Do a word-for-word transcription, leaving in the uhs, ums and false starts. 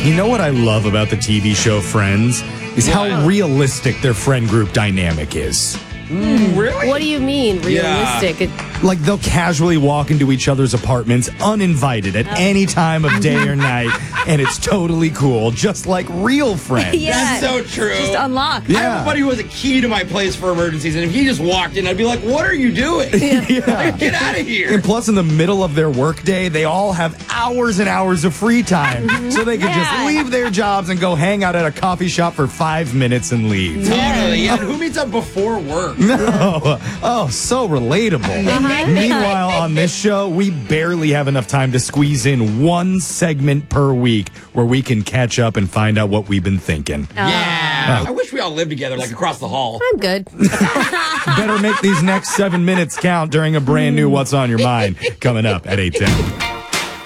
You know what I love about the T V show Friends is Wow. how realistic their friend group dynamic is. Mm, really? What do you mean, realistic? Yeah. It, Like, they'll casually walk into each other's apartments uninvited at any time of day or night, and it's totally cool, just like real friends. Yeah. That's so true. Just unlock. I have Yeah. a buddy who has a key to my place for emergencies, and if he just walked in, I'd be like, what are you doing? Yeah. Get out of here. And plus, in the middle of their workday, they all have hours and hours of free time, so they can just Yeah. leave their jobs and go hang out at a coffee shop for five minutes and leave. Totally. Yeah. And who meets up before work? No. Oh, so relatable. Meanwhile, on this show, we barely have enough time to squeeze in one segment per week where we can catch up and find out what we've been thinking. Yeah. I wish we all lived together, like across the hall. I'm good. Better make these next seven minutes count during a brand new What's on Your Mind coming up at eight ten.